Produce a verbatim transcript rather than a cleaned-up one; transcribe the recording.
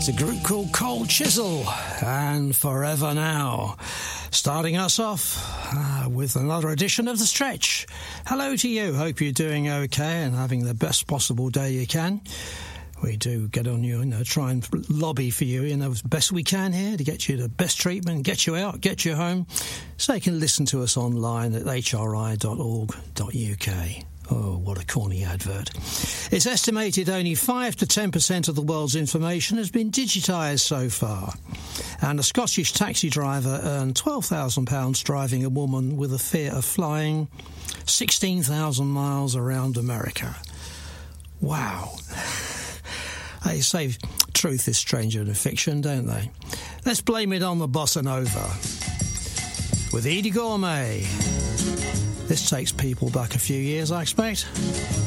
a group called Cold Chisel and Forever Now. Starting us off uh, with another edition of The Stretch. Hello to you. Hope you're doing okay and having the best possible day you can. We do get on you and you know, try and lobby for you, you know, as best we can here to get you the best treatment, get you out, get you home, so you can listen to us online at h r i dot org dot u k. Oh, what a corny advert. It's estimated only five to ten percent of the world's information has been digitised so far. And a Scottish taxi driver earned twelve thousand pounds driving a woman with a fear of flying sixteen thousand miles around America. Wow. They say truth is stranger than fiction, don't they? Let's blame it on the bossa nova with Edie Gourmet. This takes people back a few years, I expect.